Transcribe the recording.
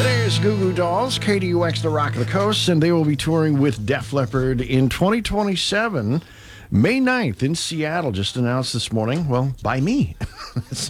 There's Goo Goo Dolls, KDUX, the Rock of the Coast, and they will be touring with Def Leppard in 2027, May 9th in Seattle, just announced this morning, well, by me.